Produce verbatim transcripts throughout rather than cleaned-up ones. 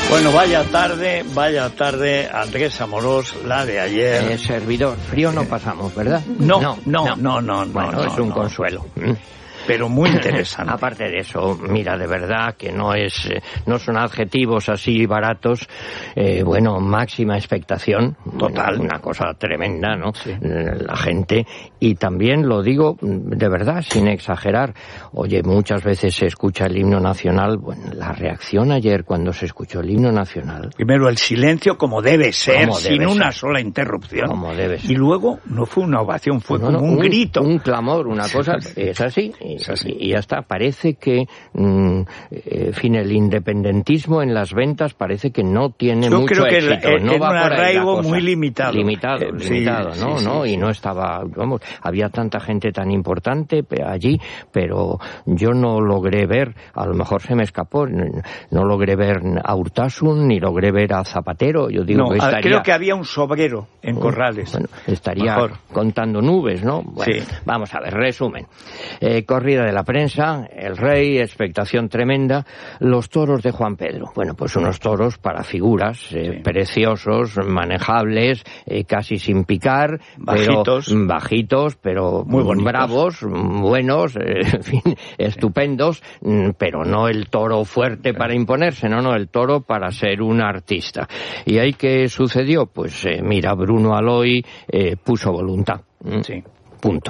Bueno, vaya tarde, vaya tarde, Andrés Amorós, la de ayer. Eh, servidor, frío no pasamos, ¿verdad? No, no, no, no, no. no bueno, no, es un no. consuelo. Pero muy interesante. Aparte de eso, mira, de verdad que no es, no son adjetivos así baratos. Eh, bueno, máxima expectación. Total. Bueno, una cosa tremenda, ¿no? Sí. La gente. Y también lo digo de verdad, sin exagerar. Oye, muchas veces se escucha el himno nacional. Bueno, la reacción ayer cuando se escuchó el himno nacional. Primero el silencio como debe ser, como debe sin una ser. sola interrupción. Como debe ser. Y luego no fue una ovación, fue no, como no, un, un grito. Un clamor, una cosa, es así. Y, y ya está. Parece que, mm, en fin, el independentismo en las ventas parece que no tiene Yo mucho creo que éxito. El, no en va un por ahí la arraigo cosa. muy limitado. Limitado, eh, limitado, sí, ¿no? sí, ¿no? sí, y sí. no estaba, vamos, había tanta gente tan importante allí, pero yo no logré ver, a lo mejor se me escapó, no logré ver a Urtasun, ni logré ver a Zapatero. Yo digo No, que estaría... creo que había un sobrero en Corrales. Bueno, estaría Mejor. contando nubes, ¿no? Bueno, Sí. Vamos a ver, resumen. Eh, corrida de la prensa, el rey, expectación tremenda, los toros de Juan Pedro. Bueno, pues unos toros para figuras, eh, Sí. preciosos, manejables, eh, casi sin picar, Bajitos. pero bajitos, pero Muy bonitos. bravos, buenos, eh, en fin, estupendos, mm, pero no el toro fuerte para imponerse, no, no, el toro para ser un artista. ¿Y ahí qué sucedió? Pues eh, mira, Bruno Aloy eh, puso voluntad. Mm, Sí. Punto.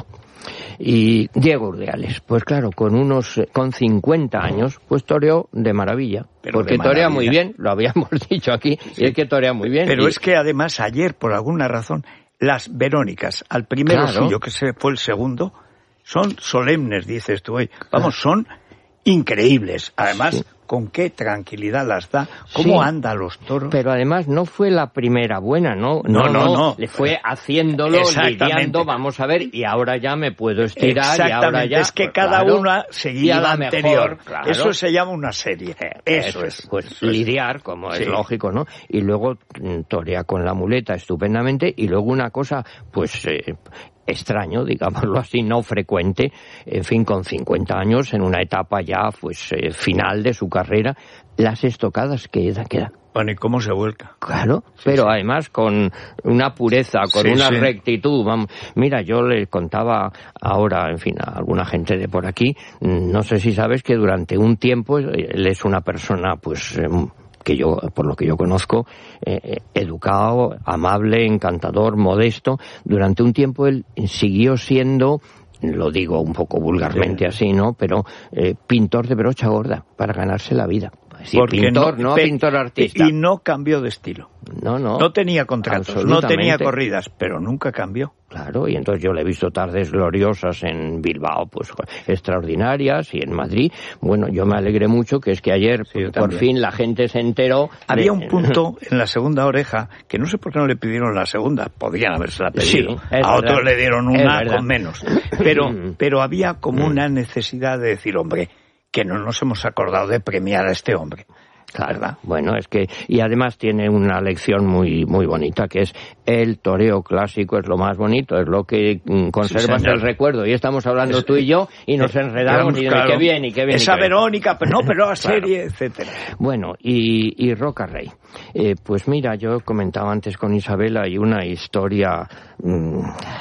Y Diego Urdiales, pues claro, con unos, con cincuenta años, pues toreó de maravilla. Pero porque de torea maravilla. muy bien, lo habíamos dicho aquí, Sí. y es que torea muy bien. Pero y... es que además ayer, por alguna razón, las Verónicas, al primero Claro. suyo, que se fue el segundo, son solemnes, dices tú hoy. Vamos, son increíbles. Además, Sí. con qué tranquilidad las da, cómo Sí. andan los toros. Pero además no fue la primera buena, ¿no? No, no, no. Le fue haciéndolo, Exactamente. lidiando, vamos a ver, y ahora ya me puedo estirar, y Exactamente, ahora ya... es que pues, cada claro, una seguía iba la mejor, anterior. claro. Eso se llama una serie. Eso, Eso es. Pues eso es. lidiar, como Sí. es lógico, ¿no? Y luego mm, torea con la muleta estupendamente, y luego una cosa, pues... Eh, extraño, digámoslo así, no frecuente, en fin, con cincuenta años, en una etapa ya, pues, eh, final de su carrera, las estocadas que da, que da. Bueno, ¿y cómo se vuelca? Claro, Sí, pero sí. además con una pureza, con Sí, una sí. rectitud. Vamos. Mira, yo le contaba ahora, en fin, a alguna gente de por aquí, no sé si sabes que durante un tiempo él es una persona, pues... Eh, que yo, por lo que yo conozco, eh, educado, amable, encantador, modesto. Durante un tiempo él siguió siendo, lo digo un poco vulgarmente Sí. así, ¿no? Pero eh, pintor de brocha gorda para ganarse la vida. Es decir, Porque pintor, no, pe- pintor artista. Y no cambió de estilo. No, no. No tenía contratos, no absolutamente. tenía corridas, pero nunca cambió. Claro, y entonces yo le he visto tardes gloriosas en Bilbao, pues extraordinarias, y en Madrid. Bueno, yo me alegré mucho que es que ayer, Sí, yo por también. fin, la gente se enteró. Había de- un punto en la segunda oreja que no sé por qué no le pidieron la segunda, podrían habérsela pedido. Sí, es a otros verdad. le dieron Es una verdad. con menos. Pero, pero había como una necesidad de decir, hombre, que no nos hemos acordado de premiar a este hombre. Claro, ¿verdad? bueno, es que, y además tiene una lección muy muy bonita, que es el toreo clásico es lo más bonito, es lo que mm, conservas señor. el recuerdo, y estamos hablando Es- tú y yo, y nos eh, enredamos, y claro. qué bien, y qué bien. y Esa qué bien. Verónica, pero no, pero la Claro. serie, etcétera. Bueno, y, y Roca Rey. Eh, pues mira, yo comentaba antes con Isabel, hay una historia... Mmm,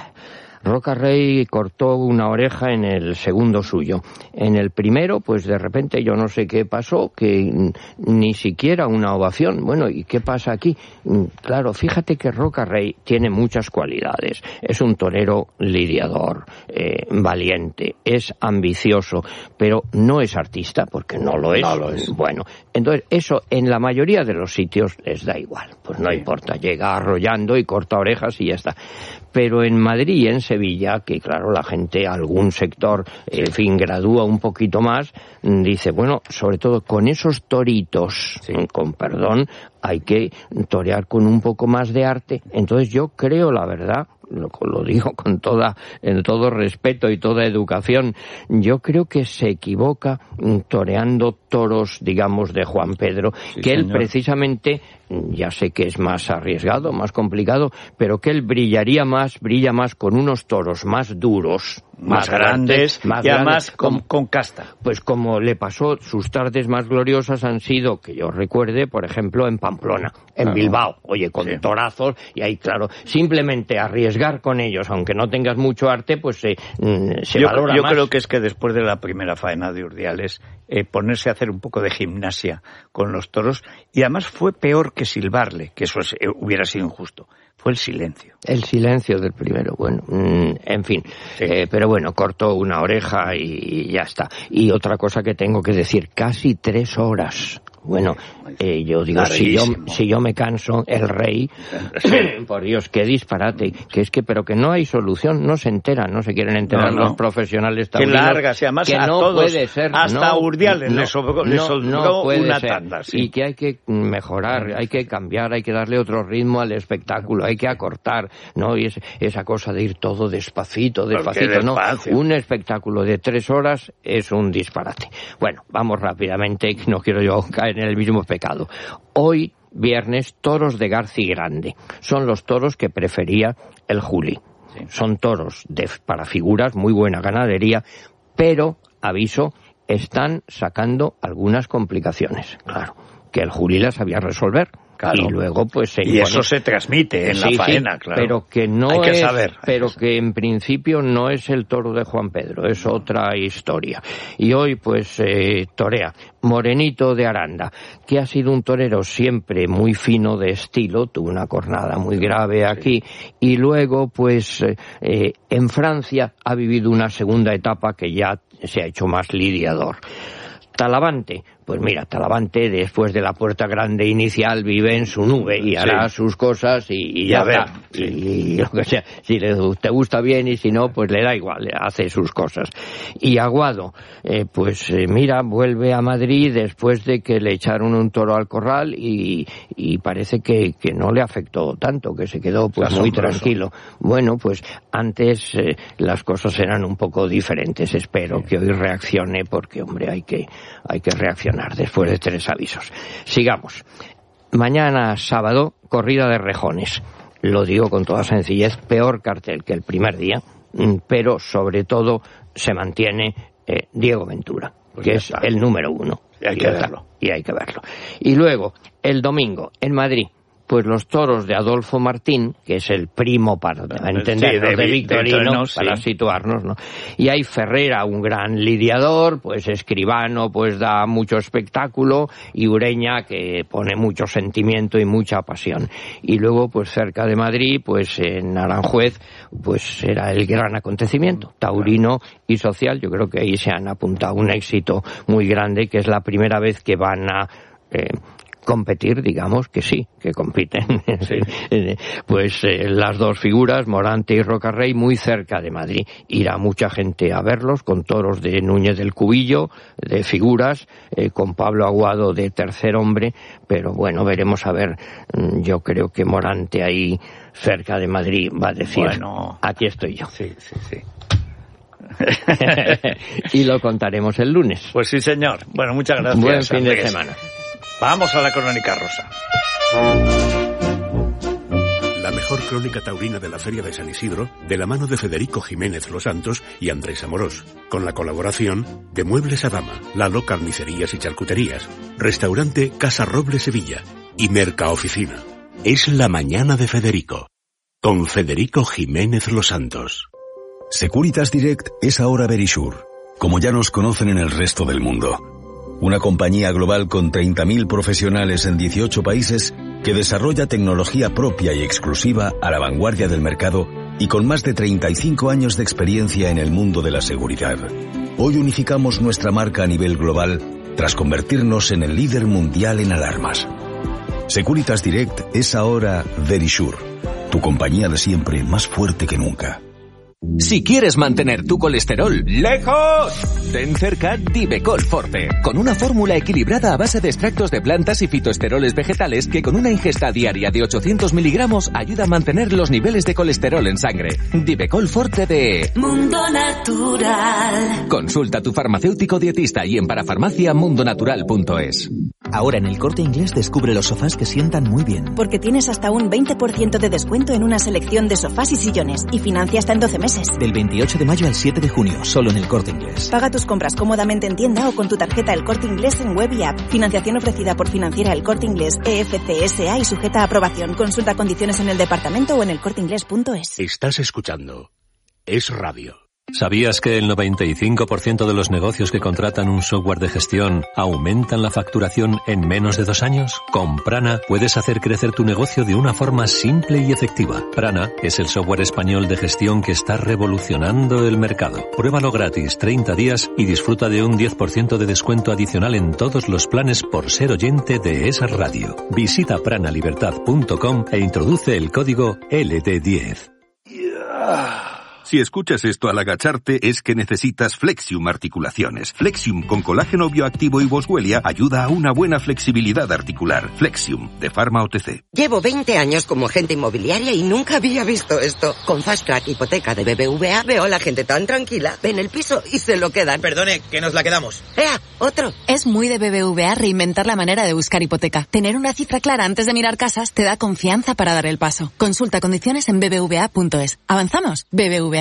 Roca Rey cortó una oreja en el segundo suyo. En el primero, pues de repente yo no sé qué pasó, que ni siquiera una ovación. Bueno, ¿y qué pasa aquí? Claro, fíjate que Roca Rey tiene muchas cualidades. Es un torero lidiador, eh, valiente, es ambicioso, pero no es artista, porque no lo es. No lo es. Bueno, entonces eso en la mayoría de los sitios les da igual. Pues no Sí. importa, llega arrollando y corta orejas y ya está. Pero en Madrid y en Sevilla, que claro, la gente, algún sector, Sí. en fin, gradúa un poquito más, dice, bueno, sobre todo con esos toritos, Sí. con perdón, hay que torear con un poco más de arte. Entonces yo creo, la verdad, lo, lo digo con toda, en todo respeto y toda educación, yo creo que se equivoca toreando toros, digamos, de Juan Pedro, sí, que señor. Él precisamente, ya sé que es más arriesgado, más complicado, pero que él brillaría más, brilla más con unos toros más duros, más, más grandes, más y además con, con casta. Pues como le pasó, sus tardes más gloriosas han sido, que yo recuerde, por ejemplo, en Pamplona, en claro. Bilbao, oye, con sí. torazos, y ahí, claro, simplemente arriesgar con ellos, aunque no tengas mucho arte, pues se, se yo, valora yo más. Yo creo que es que después de la primera faena de Urdiales, eh, ponerse a hacer un poco de gimnasia con los toros, y además fue peor que silbarle, que eso es, eh, hubiera sido injusto. Fue el silencio. El silencio del primero, bueno, mmm, en fin. Sí. Eh, pero bueno, cortó una oreja y ya está. Y otra cosa que tengo que decir, casi tres horas. Bueno, eh, yo digo, si yo, si yo me canso, el rey, por Dios, qué disparate, que es que, pero que no hay solución, no se enteran, no se quieren enterar no, no. los profesionales taurinos. Que largas, y además que a no todos, puede ser, hasta no, Urdiales no, le sobró, no, le sobró no puede una ser. tanda. Sí. Y que hay que mejorar, hay que cambiar, hay que darle otro ritmo al espectáculo, hay que acortar, ¿no? Y es, esa cosa de ir todo despacito, despacito, no. Un espectáculo de tres horas es un disparate. Bueno, vamos rápidamente, no quiero yo caer en el mismo pecado. Hoy, viernes, toros de Garci Grande. Son los toros que prefería el Juli. Sí. Son toros de, para figuras, muy buena ganadería, pero, aviso, están sacando algunas complicaciones. Claro, que el Juli las sabía resolver. Claro. Y luego pues se y eso se transmite en sí, la faena, sí, claro. Pero que no hay que es, saber, hay pero que, saber. que en principio no es el toro de Juan Pedro, es otra historia. Y hoy pues eh, torea Morenito de Aranda, que ha sido un torero siempre muy fino de estilo, tuvo una cornada muy grave aquí, sí. y luego pues eh, en Francia ha vivido una segunda etapa que ya se ha hecho más lidiador. Talavante, pues mira, Talavante después de la puerta grande inicial vive en su nube y hará sí. sus cosas y, y ya ver, está. Sí. Y, y lo que sea, si le, te gusta bien y si no, pues le da igual, hace sus cosas. Y Aguado, eh, pues eh, mira, vuelve a Madrid después de que le echaron un toro al corral y, y parece que, que no le afectó tanto, que se quedó pues muy tranquilo. Bueno, pues antes eh, las cosas eran un poco diferentes. Espero sí. que hoy reaccione porque, hombre, hay que, hay que reaccionar después de tres avisos. Sigamos. Mañana sábado, corrida de rejones. Lo digo con toda sencillez, peor cartel que el primer día, pero sobre todo se mantiene eh, Diego Ventura, pues que es está. el número uno. Y hay y que verlo. Y hay que verlo. Y luego, el domingo, en Madrid, pues los toros de Adolfo Martín, que es el primo, para entendernos, sí, de, de Victorino, de sí. para situarnos, ¿no? Y hay Ferrera, un gran lidiador, pues Escribano, pues da mucho espectáculo, y Ureña, que pone mucho sentimiento y mucha pasión. Y luego, pues cerca de Madrid, pues en Aranjuez, pues era el gran acontecimiento, taurino y social. Yo creo que ahí se han apuntado un éxito muy grande, que es la primera vez que van a... Eh, competir, digamos que sí, que compiten. Sí. Pues eh, las dos figuras, Morante y Rocarrey, muy cerca de Madrid. Irá mucha gente a verlos, con toros de Núñez del Cubillo, de figuras, eh, con Pablo Aguado de tercer hombre, pero bueno, veremos a ver. Yo creo que Morante ahí, cerca de Madrid, va a decir, bueno, aquí estoy yo. Sí, sí, sí. Y lo contaremos el lunes. Pues sí, señor. Bueno, muchas gracias. Buen fin Andrés. de semana. Vamos a la crónica rosa. La mejor crónica taurina de la Feria de San Isidro, de la mano de Federico Jiménez Los Santos y Andrés Amorós, con la colaboración de Muebles Adama, Lalo Carnicerías y Charcuterías, Restaurante Casa Roble Sevilla y Merca Oficina. Es la mañana de Federico, con Federico Jiménez Los Santos. Securitas Direct es ahora Verisure, como ya nos conocen en el resto del mundo. Una compañía global con treinta mil profesionales en dieciocho países que desarrolla tecnología propia y exclusiva a la vanguardia del mercado y con más de treinta y cinco años de experiencia en el mundo de la seguridad. Hoy unificamos nuestra marca a nivel global tras convertirnos en el líder mundial en alarmas. Securitas Direct es ahora Verisure, tu compañía de siempre más fuerte que nunca. Si quieres mantener tu colesterol lejos, ten cerca Divecol Forte, con una fórmula equilibrada a base de extractos de plantas y fitoesteroles vegetales que con una ingesta diaria de ochocientos miligramos ayuda a mantener los niveles de colesterol en sangre. Divecol Forte de Mundo Natural. Consulta a tu farmacéutico dietista y en parafarmacia mundonatural punto es. Ahora en El Corte Inglés descubre los sofás que sientan muy bien. Porque tienes hasta un veinte por ciento de descuento en una selección de sofás y sillones y financia hasta en doce meses. Del veintiocho de mayo al siete de junio, solo en El Corte Inglés. Paga tus compras cómodamente en tienda o con tu tarjeta El Corte Inglés en web y app. Financiación ofrecida por Financiera El Corte Inglés E F C S A y sujeta a aprobación. Consulta condiciones en el departamento o en elcorteinglés punto es. Estás escuchando Es Radio. ¿Sabías que el noventa y cinco por ciento de los negocios que contratan un software de gestión aumentan la facturación en menos de dos años? Con Prana puedes hacer crecer tu negocio de una forma simple y efectiva. Prana es el software español de gestión que está revolucionando el mercado. Pruébalo gratis treinta días y disfruta de un diez por ciento de descuento adicional en todos los planes por ser oyente de esa radio. Visita prana libertad punto com e introduce el código L D diez. Yeah. Si escuchas esto al agacharte es que necesitas Flexium Articulaciones. Flexium con colágeno bioactivo y boswellia ayuda a una buena flexibilidad articular. Flexium, de Pharma O T C. Llevo veinte años como agente inmobiliaria y nunca había visto esto. Con Fast Track Hipoteca de B B V A veo a la gente tan tranquila. Ven el piso y se lo quedan. Perdone, que nos la quedamos. ¡Ea! ¡Otro! Es muy de B B V A reinventar la manera de buscar hipoteca. Tener una cifra clara antes de mirar casas te da confianza para dar el paso. Consulta condiciones en b b v a punto es. ¿Avanzamos? B B V A.